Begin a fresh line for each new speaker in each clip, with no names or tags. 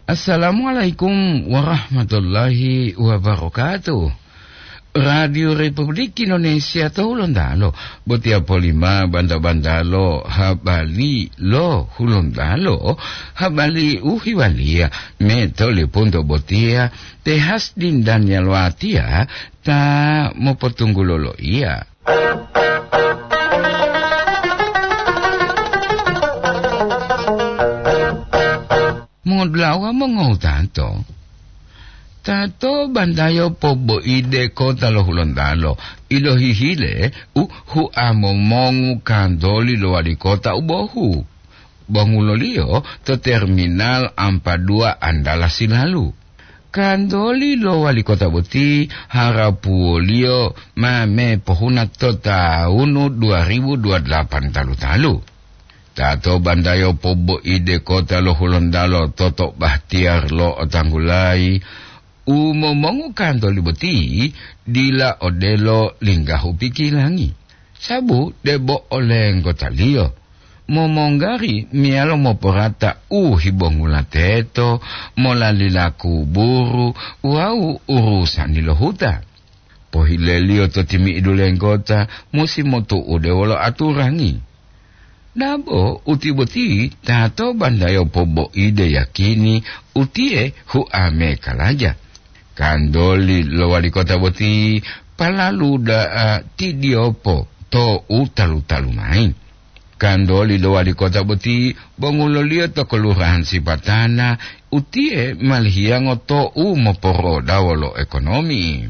Assalamualaikum warahmatullahi wabarakatuh. Radio Republik Indonesia Hulondalo, botia polima banda-bandalo, habali lo Hulondalo, habali uhiwalia, metole punto botia, tehas dindan yalwatia, ta mopotunggu lolo iya. Mengudlawa mengutanto. Tato bandayo pobo ide kota lo Hulondalo, ilo hihile hu amomongu kandoli lo wali kota ubohu. Bangulolio to terminal ampadua andala silalu. Kandoli lo wali kota buti harapuolio mame pohunat to tahun 2028 talu-talu. Tato bandayo pobo ide kota lo Hulondalo totok bahtiar lo otanggulai. Umomongu kandoli beti dila odelo linggahu pikilangi. Sabu debo oleng kota lio. Momonggari mialo moporata hibongula teto, molalila kuburu, wau urusan di lohuta. Pohilelio to timi iduleng kota, musimoto udewolo aturangi. Dabo uti boti tato bandayo pobo ide yakini utie hu ame kalaja. Kandoli lo wali kota boti palalu da tidiopo to utalu-talu main. Kandoli lo wali kota boti bongulolio to kelurahan Sipatana utie malhiango to moporo dawolo ekonomi.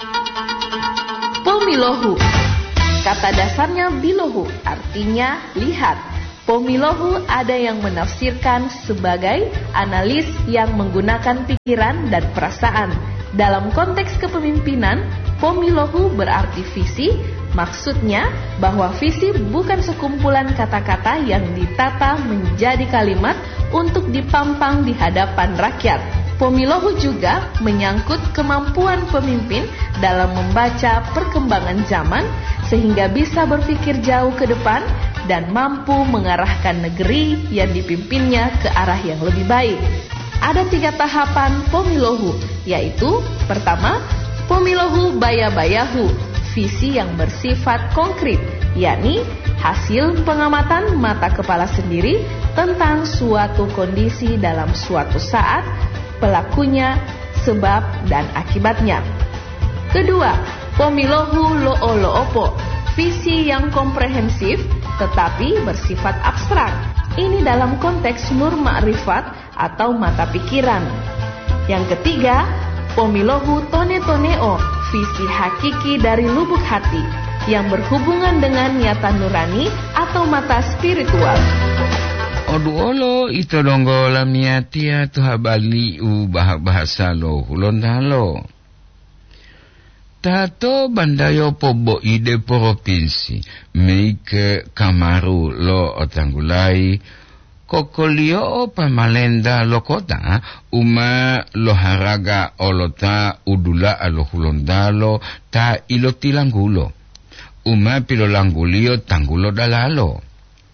Pomilohu. Kata dasarnya bilohu, artinya lihat. Pomilohu ada yang menafsirkan sebagai analis yang menggunakan pikiran dan perasaan. Dalam konteks kepemimpinan, pomilohu berarti visi, maksudnya bahwa visi bukan sekumpulan kata-kata yang ditata menjadi kalimat untuk dipampang di hadapan rakyat. Pomilohu juga menyangkut kemampuan pemimpin dalam membaca perkembangan zaman sehingga bisa berpikir jauh ke depan dan mampu mengarahkan negeri yang dipimpinnya ke arah yang lebih baik. Ada 3 tahapan pomilohu, yaitu pertama, pomilohu baya-bayahu, visi yang bersifat konkret, yakni hasil pengamatan mata kepala sendiri tentang suatu kondisi dalam suatu saat, pelakunya, sebab dan akibatnya. Kedua, pomilohu lo'o-lo'opo, visi yang komprehensif tetapi bersifat abstrak. Ini dalam konteks nur ma'rifat atau mata pikiran. Yang ketiga, pomilohu tone-toneo, visi hakiki dari lubuk hati yang berhubungan dengan niatan nurani atau mata spiritual.
Oduolo ito donggo lamiatia tu habali bahasa lo Hulondalo. Tato bandayo pobo ide provinsi meike kamaru lo otanggulai kokolio pamalenda lo kota uma lo haraga olota udula alo Hulondalo ta ilo tilanggulo uma pilo langgulio tanggulo dalalo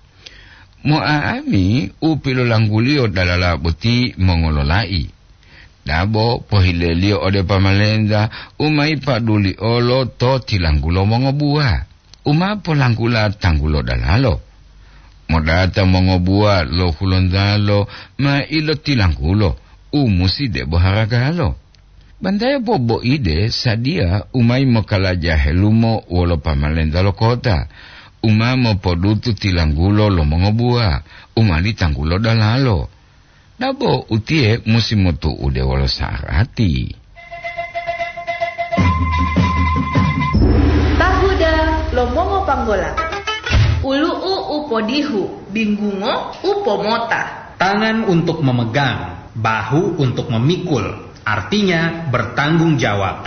moaami pilo langgulio dalala boti mongololai. Dabo pohilelio ode pamalenda umai paduli olo to tilanggulo mongobua. Uma polanggula tanggulo dalalo. Modata mongobua lo Hulondalo ma ilo tilanggulo umusi debo haragalo. Bandaya bobo ide sadia umai mokalaja helumo wolo pamalenda lo kota. Uma mo podutu tilanggulo lo mongobua. Umali tanggulo dalalo. Dabo utie musimotu ude walo sarati.
Tahuda lomongo panggola. Ulu'u upodihu, binggungo upomota.
Tangan untuk memegang, bahu untuk memikul. Artinya bertanggung jawab.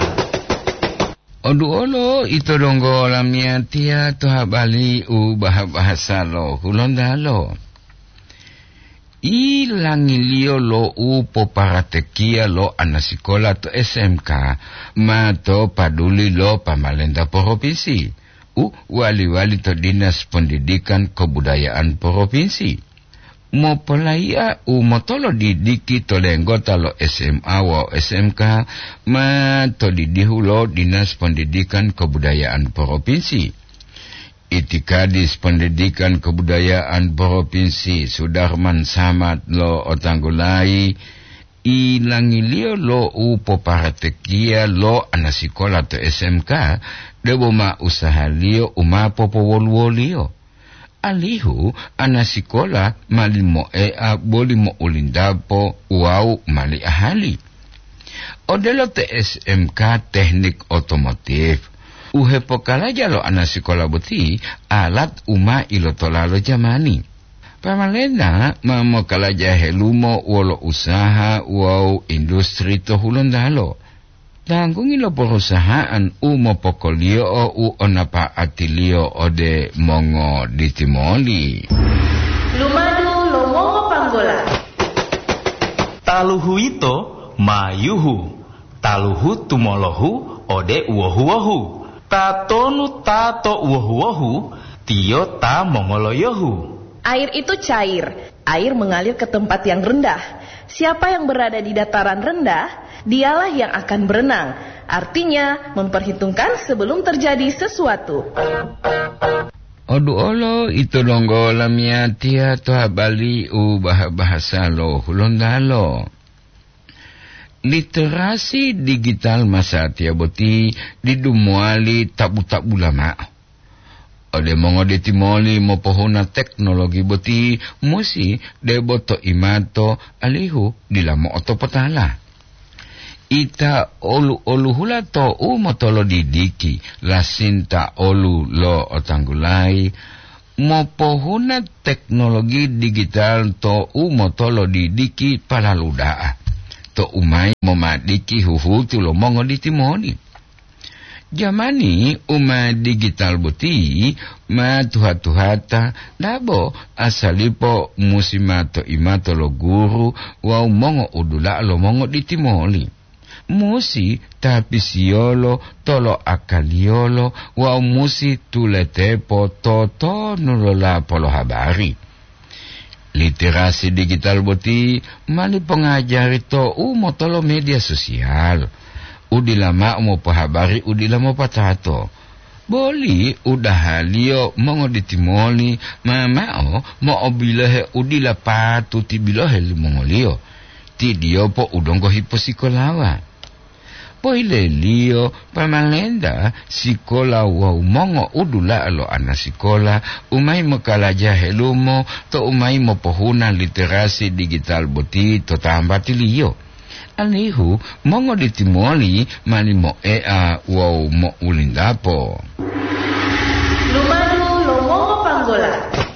Oduolo ito donggo lamiatia to habali bahasa lo Hulondalo. Ilangilio lo poparatekia lo anasikola to SMK ma to paduli lo pamalenda provinsi wali-wali to dinas pendidikan kebudayaan provinsi mo polaya motolo didiki to lenggota lo SMA wa SMK ma to didihulo Dinas Pendidikan Kebudayaan Provinsi. Itikadis Pendidikan Kebudayaan Provinsi Sudarman Samad lo Otanggulai ilangilio lo poparatekia lo anasikola to SMK debo ma usaha lio popo wolwolio. Alihu anasikola mali mo boli mo ulindapo uau mali ahali. Odelo te SMK teknik otomotif. Uhepo kalaja lo anasikola beti alat ilotolalo jamani. Pamalena mamo kalaja helumo wolo usaha uau industri to hulondalo. Tanggungi lo perusahaan pokolio onapa atilio ode mongo ditimoli.
Lumadu lo mongo panggola.
Taluhu ito mayuhu. Taluhu tumolohu ode uohu-wohu. Tatonu tato uohu-wohu tio ta mongoloyohu.
Air itu cair. Air mengalir ke tempat yang rendah. Siapa yang berada di dataran rendah, dialah yang akan berenang. Artinya, memperhitungkan sebelum terjadi sesuatu.
Odu olo itu longgo lamia tia toha bali bahasa lo hulondalo. Literasi digital masa tia boti didumuali tabu-tabu lama. Ode mongo de timoli mo pohona teknologi boti musi de boto imato alihu dilamo otopotala. Ita olu hula to motolo didiki lasinta olu lo otanggulai mo pohona teknologi digital to motolo didiki palaludaa to umai momadiki huhutu lo mongo di timoli. Jamani digital boti ma tuhat-tuhata dabo asalipo musimato imato lo guru wa mongo udula lo mongo ditimoli. Musi tapi siolo tolo akaliolo wa musi tuletepo toto nulola polo habari. Literasi digital boti mali pengajari to motolo media sosial. Udilama mo pahabari udilama patato. Boli udahalio mongo ditimoli mamao mo obilahe udila patu tibilohe limongolio. Ti dio po udongo hiposikolawa. Poile lio pamalenda sikola wa mongo udula alo anasikola umai mo kalaja helumo to umai mo pohuna literasi digital boti to tambati lio. Alihu mongo ditimoli mali mo wow mo ulindapo.
Lumadu lo mongo panggola.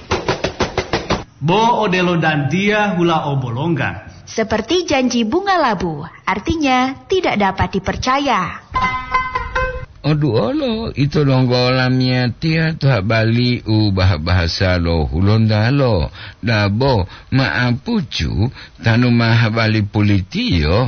Bo odelo dan dia hula obolongga.
Seperti janji bunga labu, artinya tidak dapat dipercaya.
Odu olo itu longgo lamia tia tuha bali bahasa lo hulondalo dabo maapucu tanu mahabali politio.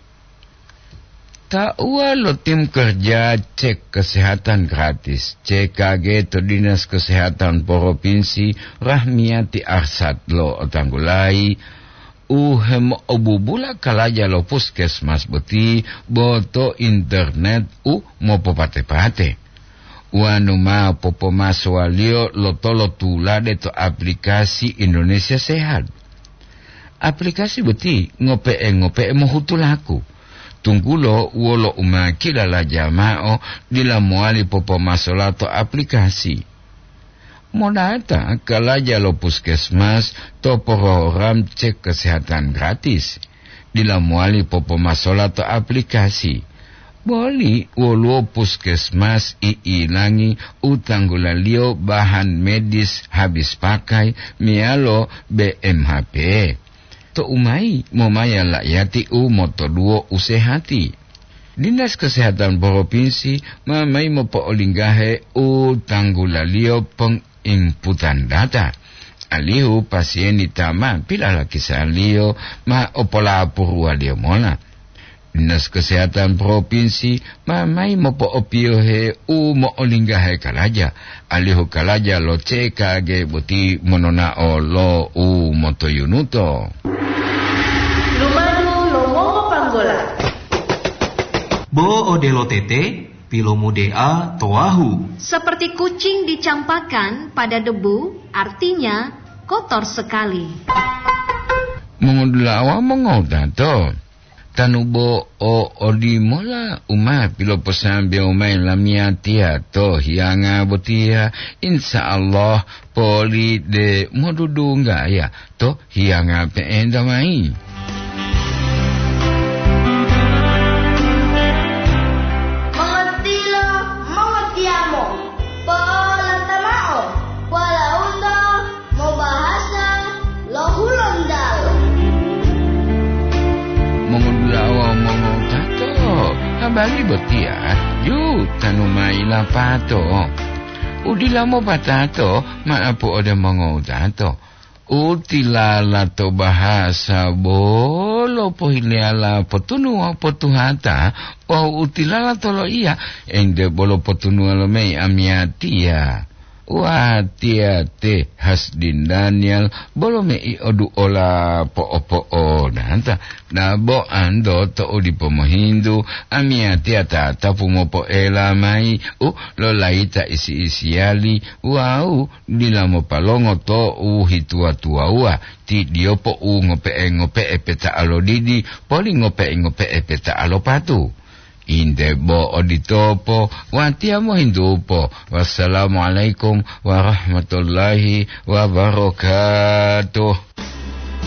Taua lo tim kerja cek kesehatan gratis CKG to Dinas Kesehatan Provinsi Rahmiati Arsat lo otanggulai hem obubula kalaja lo puskesmas beti boto internet mo popate-pate. Wanu ma popo maswalio lo tolo tulade to aplikasi Indonesia Sehat. Aplikasi beti ngope mo hutulaku. Tunggulo wolo umakila la jamao dilamuali popo masolato aplikasi. Modata kalaja lo puskesmas to program cek kesehatan gratis. Dilamuali popo masolato aplikasi. Boli wolo puskesmas iilangi utanggulalio bahan medis habis pakai mialo BMHP. To umai momaya lakyati moto duo usehati. Dinas Kesehatan Provinsi mamai mo poolinggahe tanggulalio penginputan data. Alihu pasien itama pila laki salio ma opola purua dia mola. Dinas Kesehatan Provinsi mamai mopo opio he mo olingga he kalaja alihu kalaja lo ceka ge buti monona o lo motoyunuto
Lumadu lo mongo panggola
Bo odelo tete pilomu dea toahu.
Seperti kucing dicampakkan pada debu, artinya kotor sekali.
Mengudulawa mengodato tanubo odi mola uma pilo pesambe umay lamia tia to hianga botia insyaallah poli de modudu nga ya to hianga peenda mai bali botia yu tanumai la pato udila mo patato maapo ode mongo tato utila la to bahasa bolo pohile ala potunu potuhata o utila la tolo iya ende bolo potunu ala mei amiatia wah tia te Hasdin Daniel bolo mei odu ola po nanta na bo ando to odi pomohindu amia tia ta pumopo ela mai lo laita isi ali wau dilamo palongo to hitua tua ti diopo ngope peta alo didi poli ngope peta alo patu inde bo oditopo watiamo hindupo wassalamualaikum warahmatullahi wabarakatuh.